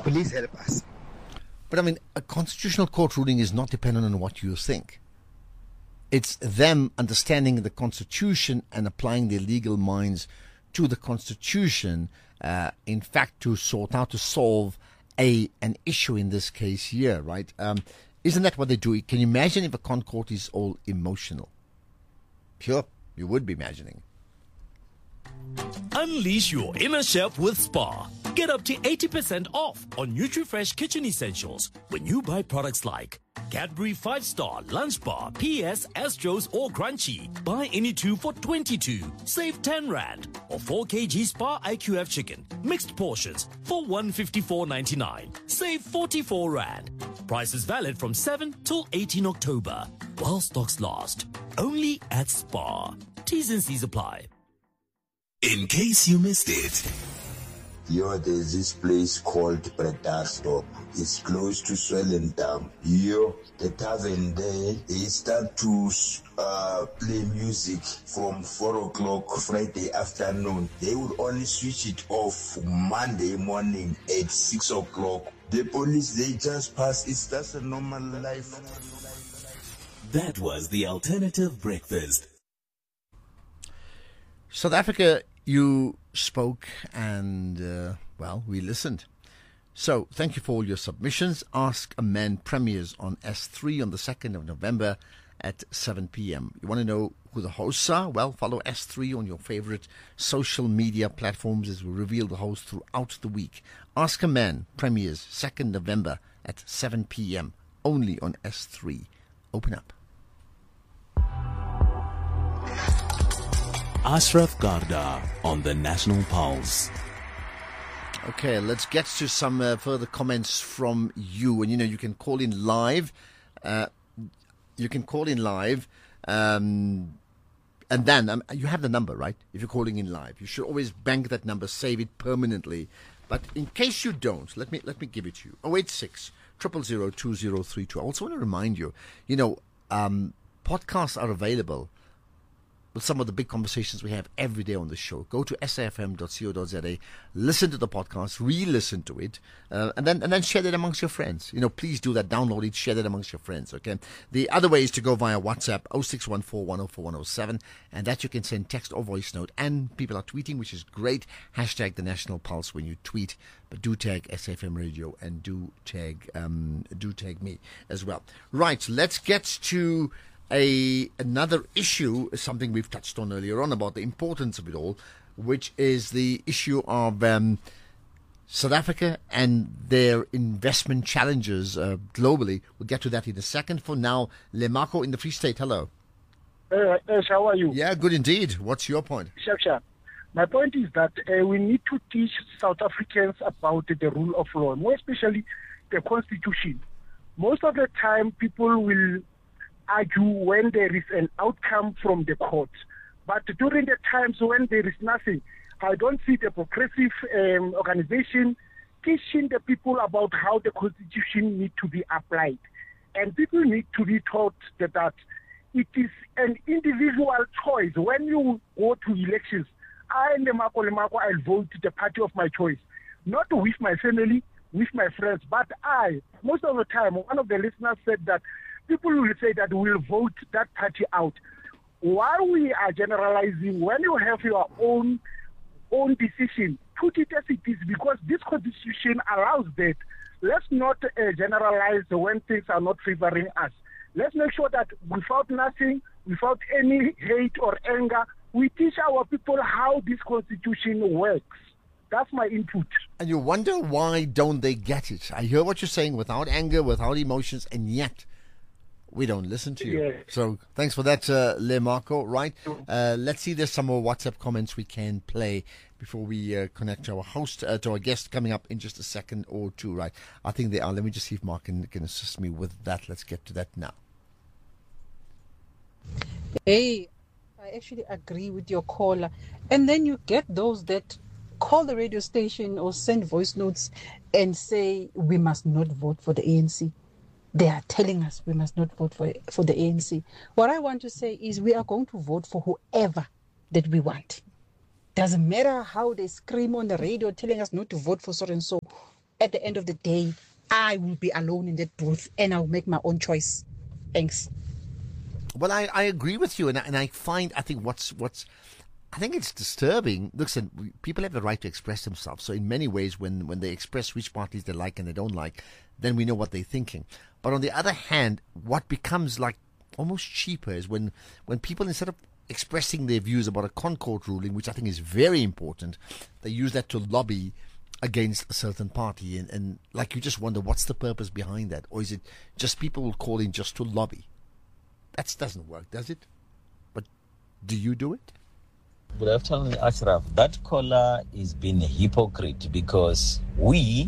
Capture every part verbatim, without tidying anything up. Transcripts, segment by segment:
Please help us. But I mean, a constitutional court ruling is not dependent on what you think. It's them understanding the Constitution and applying their legal minds to the Constitution, uh, in fact, to sort out, to solve a an issue in this case here, right? Um, isn't that what they do? Can you imagine if a con court is all emotional? Sure, you would be imagining. Unleash your inner chef with Spar. Get up to eighty percent off on NutriFresh kitchen essentials when you buy products like Cadbury five star Lunch Bar, P S, Astros or Crunchy. Buy any two for twenty-two. Save ten rand. Or four kilograms Spar I Q F chicken. Mixed portions for one hundred fifty-four ninety-nine. Save forty-four rand. Price is valid from seventh till eighteenth October. While stocks last. Only at Spar. T's and C's apply. In case you missed it. Yo, there's this place called Predarstop. It's close to Swellendam. Yo, the tavern there, they start to uh, play music from four o'clock Friday afternoon. They will only switch it off Monday morning at six o'clock. The police, they just pass. It's just a normal life. That was the Alternative Breakfast. South Africa, you spoke and, uh, well, we listened. So, thank you for all your submissions. Ask a Man premieres on S three on the second of November at seven p.m. You want to know who the hosts are? Well, follow S three on your favorite social media platforms as we reveal the hosts throughout the week. Ask a Man premieres second of November at seven p.m. only on S three. Open up. Ashraf Garda on the National Pulse. Okay, let's get to some uh, further comments from you. And, you know, you can call in live. Uh, you can call in live. Um, and then um, you have the number, right? If you're calling in live. You should always bank that number, save it permanently. But in case you don't, let me let me give it to you. oh eight six, zero zero zero, two zero three two. I also want to remind you, you know, um, podcasts are available with some of the big conversations we have every day on the show. Go to s a f m dot co dot z a, listen to the podcast, re-listen to it, uh, and then and then share that amongst your friends. You know, please do that. Download it, share that amongst your friends, okay? The other way is to go via WhatsApp, oh six one four, one oh four, one oh seven, and that you can send text or voice note. And people are tweeting, which is great. Hashtag the National Pulse when you tweet, but do tag S A F M Radio and do tag um, do tag me as well. Right, let's get to A, another issue is something we've touched on earlier on about the importance of it all, which is the issue of um, South Africa and their investment challenges uh, globally. We'll get to that in a second. For now, Lemako in the Free State, hello. Uh, uh, how are you? Yeah, good indeed. What's your point? Sure, sure. My point is that uh, we need to teach South Africans about the rule of law, more especially the Constitution. Most of the time, people will argue when there is an outcome from the court. But during the times when there is nothing, I don't see the progressive um, organization teaching the people about how the Constitution needs to be applied. And people need to be taught that, that it is an individual choice. When you go to elections, I, Lemako Lemako, I'll vote the party of my choice. Not with my family, with my friends, but I. Most of the time, one of the listeners said that people will say that we'll vote that party out. While we are generalizing, when you have your own own decision, put it as it is, because this Constitution allows that. Let's not uh, generalize when things are not favoring us. Let's make sure that without nothing, without any hate or anger, we teach our people how this Constitution works. That's my input. And you wonder why don't they get it? I hear what you're saying, without anger, without emotions, and yet we don't listen to you. Yeah. So thanks for that, uh, Le Marco. Right. Uh, let's see. There's some more WhatsApp comments we can play before we uh, connect to our host, uh, to our guest coming up in just a second or two. Right. I think they are. Let me just see if Mark can, can assist me with that. Let's get to that now. Hey, I actually agree with your caller. And then you get those that call the radio station or send voice notes and say we must not vote for the A N C. They are telling us we must not vote for, for the A N C. What I want to say is we are going to vote for whoever that we want. Doesn't matter how they scream on the radio telling us not to vote for so and so. at the end of the day, I will be alone in that booth and I'll make my own choice. Thanks. Well, I, I agree with you, and I, and I find I think what's what's I think it's disturbing. Listen, people have the right to express themselves. So in many ways, when when they express which parties they like and they don't like, then we know what they're thinking. But on the other hand, what becomes like almost cheaper is when when people, instead of expressing their views about a Concord ruling, which I think is very important, they use that to lobby against a certain party, and, and like you just wonder what's the purpose behind that, or is it just people calling just to lobby? That doesn't work, does it? But do you do it? Good afternoon, Ashraf. That caller is being a hypocrite because we,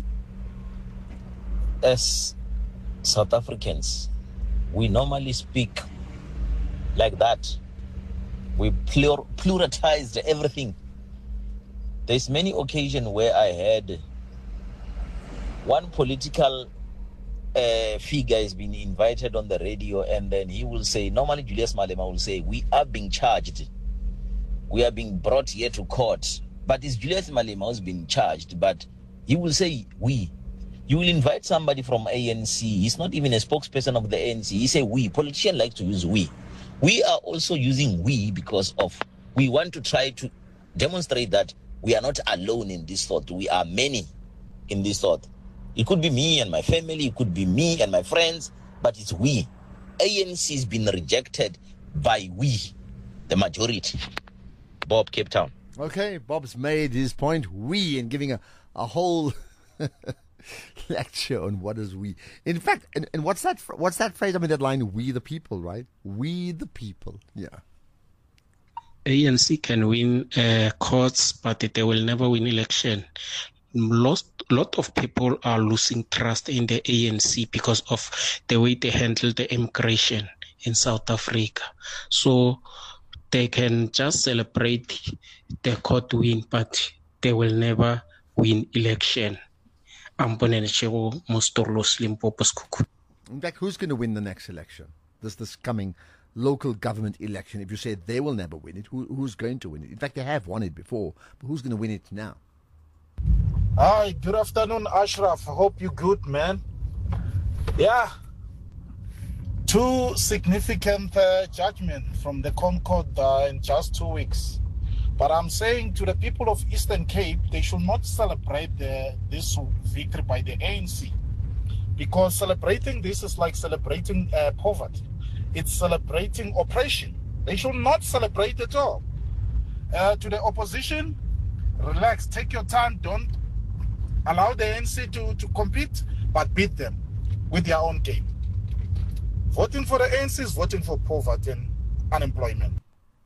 as South Africans, we normally speak like that. We plur- pluralized everything. There's many occasions where I had one political uh, figure has been invited on the radio, and then he will say, normally Julius Malema will say, we are being charged. We are being brought here to court. But it's Julius Malema who's been charged, but he will say, we. You will invite somebody from A N C. He's not even a spokesperson of the A N C. He say, we. Politicians like to use we. We are also using we because of, we want to try to demonstrate that we are not alone in this thought. We are many in this thought. It could be me and my family. It could be me and my friends. But it's we. A N C has been rejected by we, the majority. Bob, Cape Town. Okay, Bob's made his point. We, and giving a, a whole lecture on what is we. In fact, and, and what's that What's that phrase? I mean, that line, we the people, right? We the people. Yeah. A N C can win uh, courts, but they will never win election. Lost, lot of people are losing trust in the A N C because of the way they handle the immigration in South Africa. So they can just celebrate the court win, but they will never win election. In fact, who's going to win the next election? This this coming local government election. If you say they will never win it, who, who's going to win it? In fact, they have won it before, but who's going to win it now? Hi, good afternoon, Ashraf. I hope you're good, man. Yeah. Two significant uh, judgments from the Concord uh, in just two weeks. But I'm saying to the people of Eastern Cape, they should not celebrate the, this victory by the A N C. Because celebrating this is like celebrating uh, poverty. It's celebrating oppression. They should not celebrate at all. Uh, to the opposition, relax, take your time, don't allow the A N C to, to compete, but beat them with their own game. Voting for the A N C is voting for poverty and unemployment.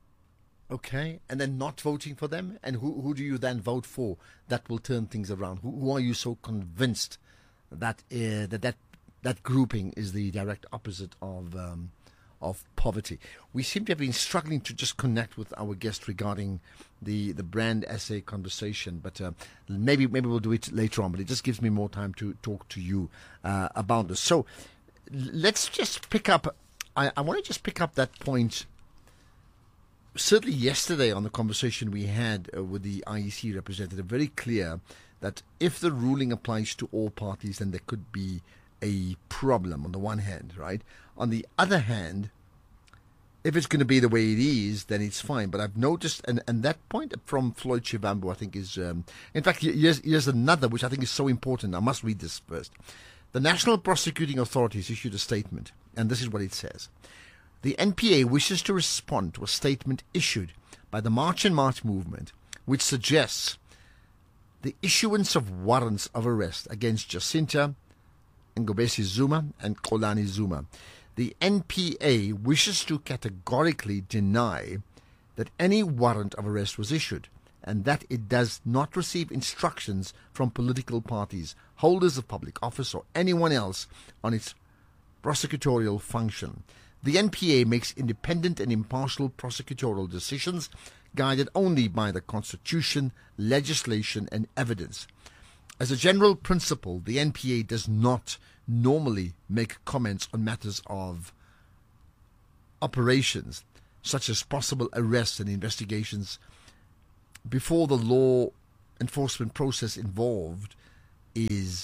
Okay, and then not voting for them? And who who do you then vote for that will turn things around? Who, who are you so convinced that uh, that, that that grouping is the direct opposite of um, of poverty? We seem to have been struggling to just connect with our guest regarding the, the brand essay conversation, but uh, maybe maybe we'll do it later on. But it just gives me more time to talk to you uh, about this. So let's just pick up. I, I want to just pick up that point. Certainly yesterday on the conversation we had uh, with the I E C representative, very clear that if the ruling applies to all parties, then there could be a problem on the one hand, right? On the other hand, if it's going to be the way it is, then it's fine. But I've noticed, and, and that point from Floyd Shivambu, I think is, um, in fact, here's, here's another, which I think is so important. I must read this first. The National Prosecuting Authorities issued a statement, and this is what it says. The N P A wishes to respond to a statement issued by the March and March movement, which suggests the issuance of warrants of arrest against Jacinta Ngobesi Zuma and Xolani Zuma. The N P A wishes to categorically deny that any warrant of arrest was issued, and that it does not receive instructions from political parties, holders of public office, or anyone else on its prosecutorial function. The N P A makes independent and impartial prosecutorial decisions guided only by the Constitution, legislation, and evidence. As a general principle, the N P A does not normally make comments on matters of operations, such as possible arrests and investigations, before the law enforcement process involved is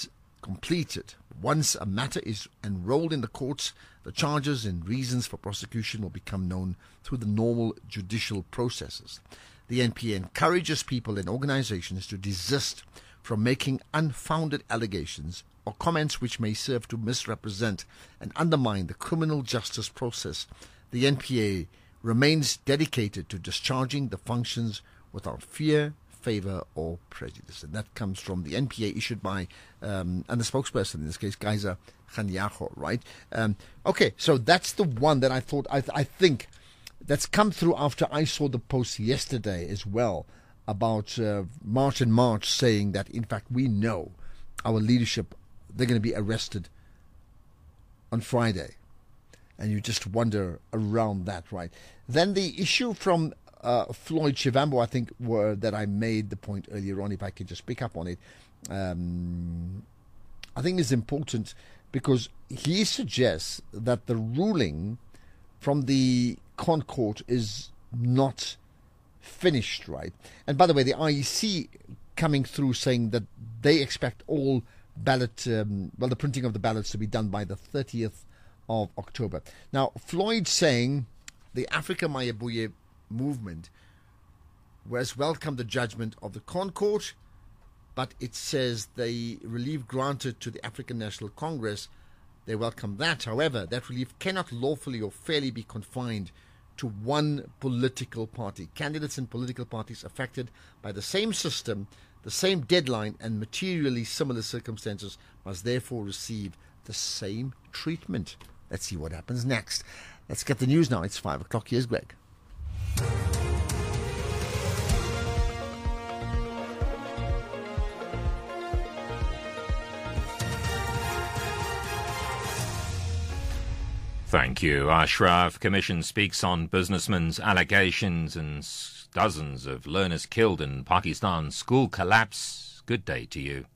completed. Once a matter is enrolled in the courts, the charges and reasons for prosecution will become known through the normal judicial processes. The N P A encourages people and organizations to desist from making unfounded allegations or comments which may serve to misrepresent and undermine the criminal justice process. The N P A remains dedicated to discharging the functions without fear, favor, or prejudice. And that comes from the N P A issued by, um, and the spokesperson in this case, Gaiza Kganyago, right? Um, okay, so that's the one that I thought, I, I think, that's come through after I saw the post yesterday as well about uh, March and March saying that, in fact, we know our leadership, they're going to be arrested on Friday. And you just wonder around that, right? Then the issue from uh, Floyd Shivambu, I think, were that I made the point earlier on, if I could just pick up on it, um, I think is important because he suggests that the ruling from the Con Court is not finished, right? And by the way, the I E C coming through saying that they expect all ballot, um, well, the printing of the ballots to be done by the thirtieth of October. Now, Floyd saying the Africa Mayabuye movement has welcomed the judgment of the Con Court, but it says the relief granted to the African National Congress, they welcome that. However, that relief cannot lawfully or fairly be confined to one political party. Candidates and political parties affected by the same system, the same deadline, and materially similar circumstances must therefore receive the same treatment. Let's see what happens next. Let's get the news now. It's five o'clock. Here's Greg. Thank you, Ashraf. Commission speaks on businessmen's allegations and dozens of learners killed in Pakistan's school collapse. Good day to you.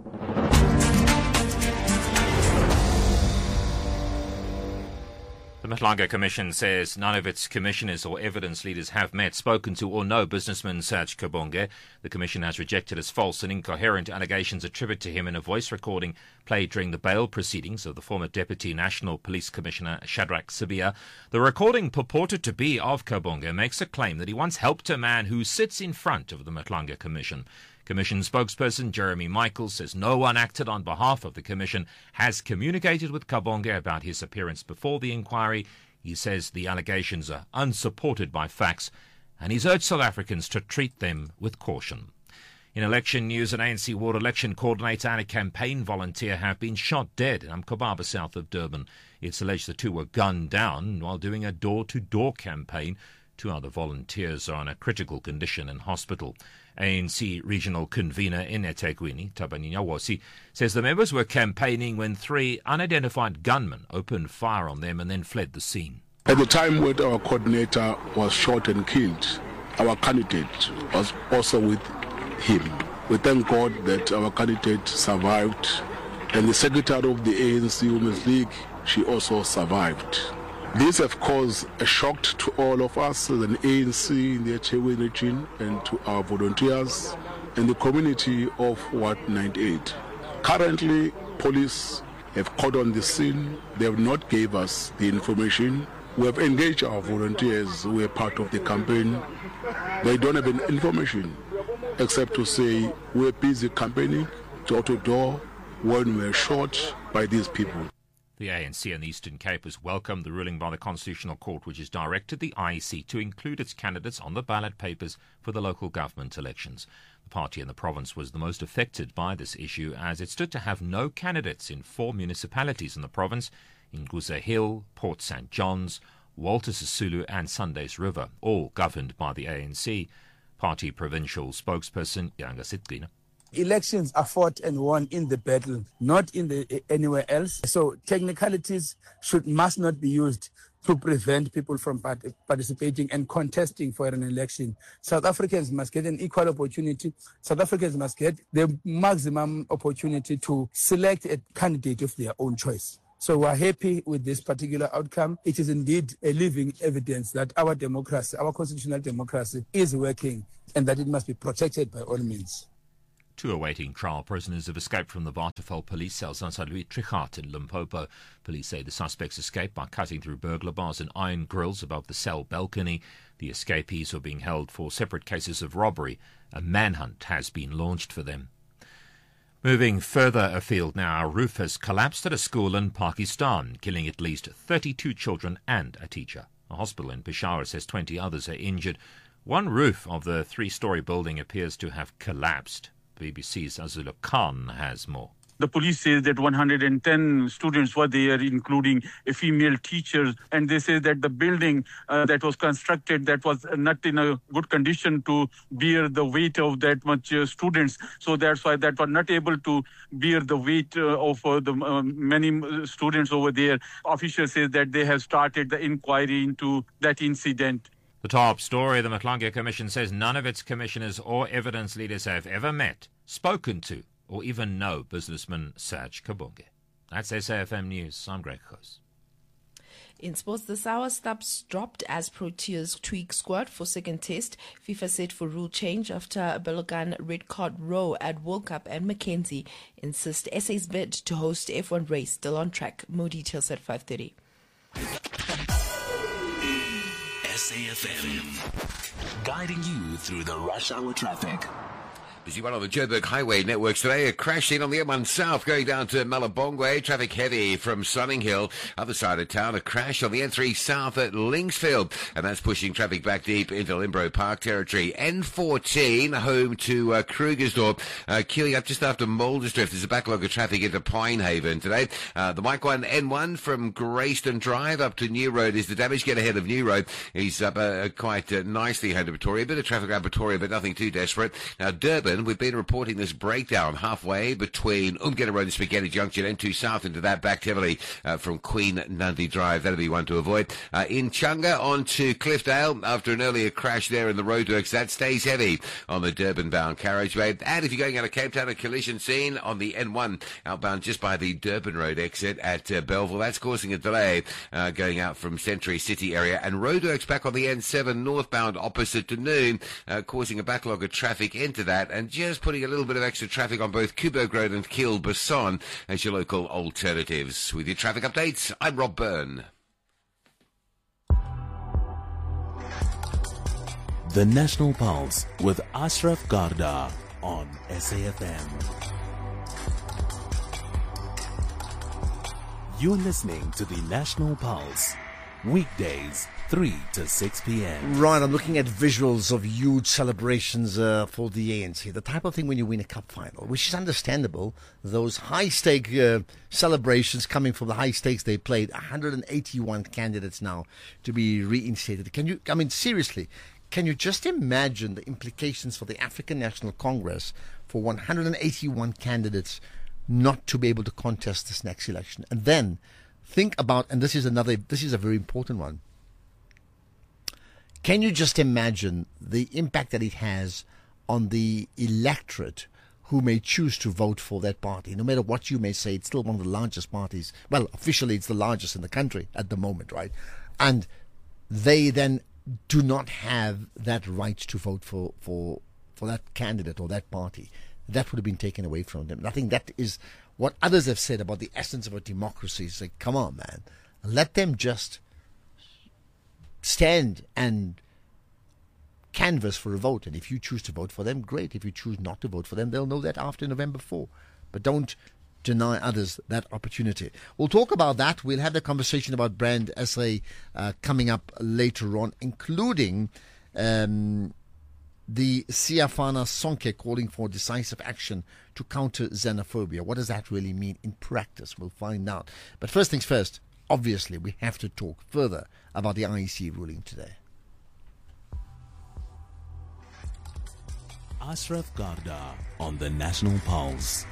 The Mhlanga Commission says none of its commissioners or evidence leaders have met, spoken to or know businessman Serge Kabonge. The Commission has rejected as false and incoherent allegations attributed to him in a voice recording played during the bail proceedings of the former Deputy National Police Commissioner Shadrack Sibia. The recording, purported to be of Kabonge, makes a claim that he once helped a man who sits in front of the Mhlanga Commission. Commission spokesperson Jeremy Michaels says no one acted on behalf of the Commission has communicated with Kabonge about his appearance before the inquiry. He says the allegations are unsupported by facts, and he's urged South Africans to treat them with caution. In election news, an A N C ward election coordinator and a campaign volunteer have been shot dead in Mkobaba, south of Durban. It's alleged the two were gunned down while doing a door-to-door campaign. Two other volunteers are in a critical condition in hospital. A N C regional convener in eThekwini, Thabani Nyawosi, says the members were campaigning when three unidentified gunmen opened fire on them and then fled the scene. At the time when our coordinator was shot and killed, our candidate was also with him. We thank God that our candidate survived, and the secretary of the A N C Women's League, she also survived. This has caused a shock to all of us as an A N C in the eThekwini region and to our volunteers and the community of Ward ninety-eight. Currently, police have called on the scene. They have not gave us the information. We have engaged our volunteers who are part of the campaign. They don't have any information except to say we're busy campaigning door to door when we're shot by these people. The A N C in the Eastern Cape has welcomed the ruling by the Constitutional Court, which has directed the I E C to include its candidates on the ballot papers for the local government elections. The party in the province was the most affected by this issue, as it stood to have no candidates in four municipalities in the province, in Guza Hill, Port Saint John's, Walter Sisulu and Sundays River, all governed by the A N C. Party provincial spokesperson Yanga Sitkina. Elections are fought and won in the battle, not in the anywhere else. So technicalities should must not be used to prevent people from part, participating and contesting for an election. South Africans must get an equal opportunity. South Africans must get the maximum opportunity to select a candidate of their own choice. So we're happy with this particular outcome. It is indeed a living evidence that our democracy, our constitutional democracy, is working and that it must be protected by all means. Two awaiting trial prisoners have escaped from the Waterval police cells outside Louis Trichardt in Limpopo. Police say the suspects escaped by cutting through burglar bars and iron grills above the cell balcony. The escapees were being held for separate cases of robbery. A manhunt has been launched for them. Moving further afield now, a roof has collapsed at a school in Pakistan, killing at least thirty-two children and a teacher. A hospital in Peshawar says twenty others are injured. One roof of the three-storey building appears to have collapsed. B B C's Azula Khan has more. The police says that one hundred ten students were there, including a female teacher, and they say that the building uh, that was constructed that was not in a good condition to bear the weight of that much uh, students. So that's why that were not able to bear the weight uh, of uh, the uh, many students over there. Officials say that they have started the inquiry into that incident. The top story, the Mhlanga Commission says none of its commissioners or evidence leaders have ever met, spoken to, or even know businessman Serge Kabonge. That's S A F M News. I'm Greg Khoes. In sports, the Sour Stubbs dropped as Proteas tweak squad for second test. FIFA set for rule change after Belogan red card row at World Cup, and Mackenzie insists S A's bid to host F one race still on track. More details at five thirty. S A F M, guiding you through the rush hour traffic. Busy one on the Joburg Highway networks today. A crash scene on the M one South going down to Malabongwe. Traffic heavy from Sunninghill. Other side of town, a crash on the N three South at Linksfield. And that's pushing traffic back deep into Limbro Park territory. N fourteen, home to uh, Krugersdorp. Uh, queuing up just after Mouldersdrift. There's a backlog of traffic into Pinehaven today. Uh, the Mike one N one from Grayston Drive up to New Road is the damage. Get ahead of New Road. He's up uh, quite uh, nicely ahead of Pretoria. A bit of traffic around Pretoria, but nothing too desperate. Now, Durban. We've been reporting this breakdown halfway between Umgeda Road and Spaghetti Junction, N two South into that, backed heavily uh, from Queen Nandi Drive. That'll be one to avoid. Uh, in Chunga on to Cliffdale after an earlier crash there in the roadworks. That stays heavy on the Durban-bound carriageway. And if you're going out of Cape Town, a collision scene on the N one outbound just by the Durban Road exit at uh, Belleville. That's causing a delay uh, going out from Century City area. And roadworks back on the N seven northbound opposite to Noon, uh, causing a backlog of traffic into that. And just putting a little bit of extra traffic on both Kuberg Road and Kilbasson as your local alternatives. With your traffic updates, I'm Rob Byrne. The National Pulse with Ashraf Garda on S A F M. You're listening to the National Pulse, weekdays three to six p.m. Right, I'm looking at visuals of huge celebrations uh, for the A N C. The type of thing when you win a cup final, which is understandable. Those high-stake uh, celebrations coming from the high stakes they played. one hundred eighty-one candidates now to be reinstated. Can you, I mean, seriously, can you just imagine the implications for the African National Congress for one hundred eighty-one candidates not to be able to contest this next election? And then think about, and this is another, this is a very important one. Can you just imagine the impact that it has on the electorate who may choose to vote for that party? No matter what you may say, it's still one of the largest parties. Well, officially, it's the largest in the country at the moment, right? And they then do not have that right to vote for, for, for that candidate or that party. That would have been taken away from them. And I think that is what others have said about the essence of a democracy. It's like, come on, man. Let them just stand and canvass for a vote, and if you choose to vote for them, great. If you choose not to vote for them, they'll know that after November fourth. But don't deny others that opportunity. We'll talk about that. We'll have the conversation about Brand S A uh, coming up later on, including um, the Siafana Sonke calling for decisive action to counter xenophobia. What does that really mean in practice? We'll find out. But first things first, obviously, we have to talk further about the I E C ruling today. Ashraf Garda on the National Pulse.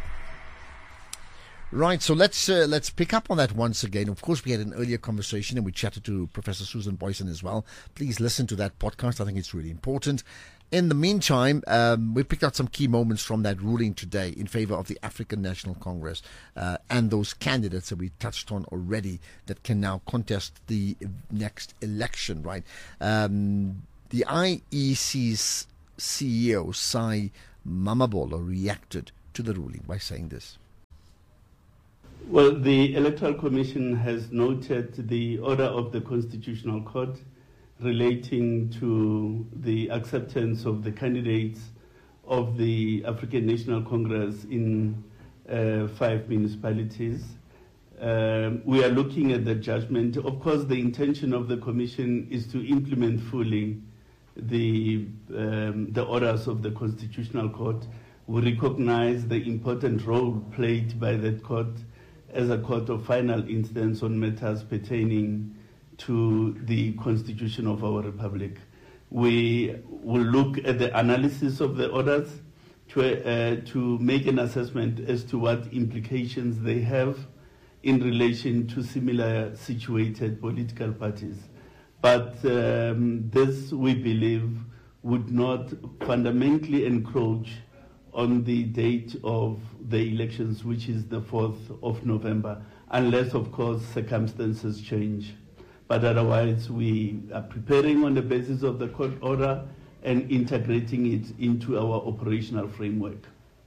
Right, so let's uh, let's pick up on that once again. Of course, we had an earlier conversation and we chatted to Professor Susan Boyson as well. Please listen to that podcast. I think it's really important. In the meantime, um, we picked out some key moments from that ruling today in favor of the African National Congress uh, and those candidates that we touched on already that can now contest the next election, right? Um, the I E C's C E O, Sai Mamabolo reacted to the ruling by saying this. Well, the Electoral Commission has noted the order of the Constitutional Court relating to the acceptance of the candidates of the African National Congress in uh, five municipalities. Um, we are looking at the judgment. Of course, the intention of the Commission is to implement fully the, um, the orders of the Constitutional Court. We recognize the important role played by that court as a court of final instance on matters pertaining to the constitution of our republic. We will look at the analysis of the orders to, uh, to make an assessment as to what implications they have in relation to similar situated political parties. But um, this, we believe, would not fundamentally encroach on the date of the elections, which is the fourth of November, unless, of course, circumstances change. But otherwise, we are preparing on the basis of the court order and integrating it into our operational framework.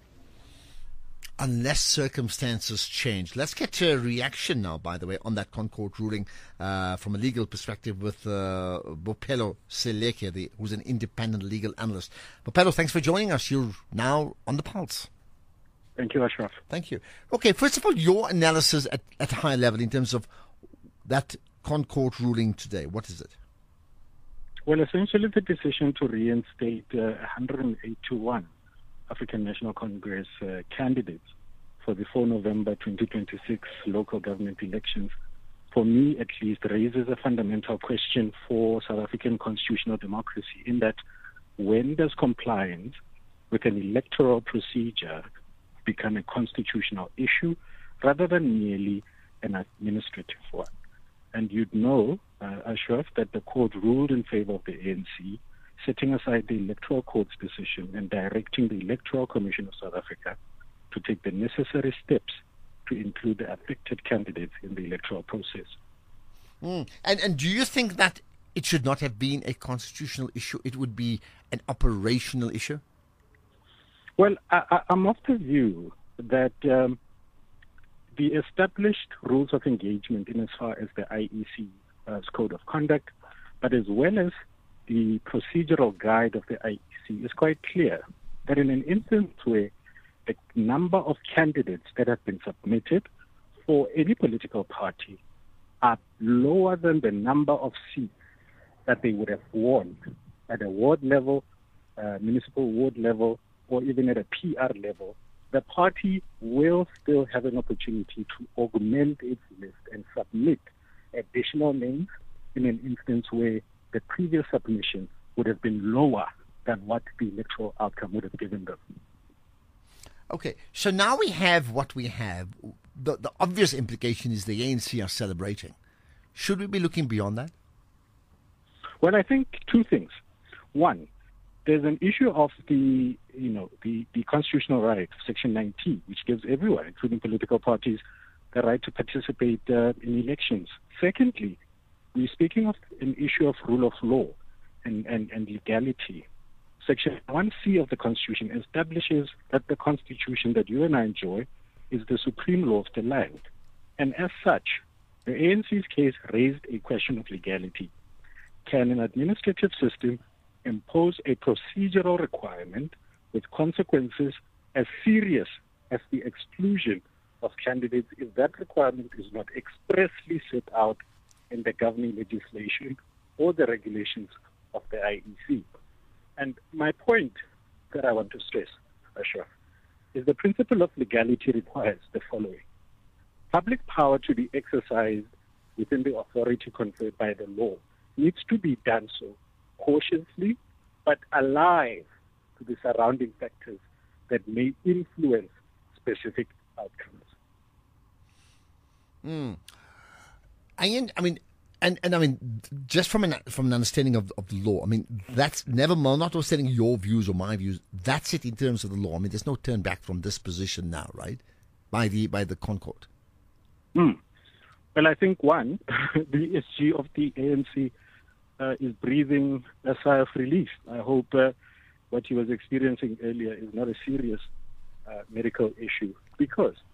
Unless circumstances change. Let's get to a reaction now, by the way, on that ConCourt ruling uh, from a legal perspective with uh, Bophelo Seleke, the, who's an independent legal analyst. Bophelo, thanks for joining us. You're now on the pulse. Thank you, Ashraf. Thank you. Okay, first of all, your analysis at, at a high level in terms of that ConCourt ruling today. What is it? Well, essentially the decision to reinstate uh, one hundred eighty-one African National Congress uh, candidates for the fourth of November twenty twenty-six local government elections, for me at least, raises a fundamental question for South African constitutional democracy, in that when does compliance with an electoral procedure become a constitutional issue rather than merely an administrative one? And you'd know, uh, Ashraf, that the court ruled in favor of the A N C, setting aside the Electoral Court's decision and directing the Electoral Commission of South Africa to take the necessary steps to include the affected candidates in the electoral process. Mm. And, and do you think that it should not have been a constitutional issue? It would be an operational issue? Well, I, I, I'm of the view that um, the established rules of engagement in as far as the I E C's Code of Conduct, but as well as the procedural guide of the I E C, is quite clear that in an instance where the number of candidates that have been submitted for any political party are lower than the number of seats that they would have won at a ward level, uh, municipal ward level, or even at a P R level, the party will still have an opportunity to augment its list and submit additional names in an instance where the previous submission would have been lower than what the electoral outcome would have given them. Okay, so now we have what we have. The, the obvious implication is the A N C are celebrating. Should we be looking beyond that? Well, I think two things. One, there's an issue of the, you know, the, the constitutional right, Section nineteen, which gives everyone, including political parties, the right to participate uh, in elections. Secondly, we're speaking of an issue of rule of law and, and, and legality. Section one C of the Constitution establishes that the Constitution that you and I enjoy is the supreme law of the land. And as such, the A N C's case raised a question of legality. Can an administrative system impose a procedural requirement with consequences as serious as the exclusion of candidates if that requirement is not expressly set out in the governing legislation or the regulations of the I E C? And my point that I want to stress, Ashraf, is the principle of legality requires the following. Public power to be exercised within the authority conferred by the law needs to be done so cautiously but alive to the surrounding factors that may influence specific outcomes. Mm. I, I mean, and, and I mean, just from an from an understanding of, of the law, I mean, that's never, notwithstanding your views or my views, that's it in terms of the law. I mean, there's no turn back from this position now, right? By the by the ConCourt. Mm. Well, I think one, the S G of the A N C uh, is breathing a sigh of relief. I hope uh, what he was experiencing earlier is not a serious uh, medical issue, because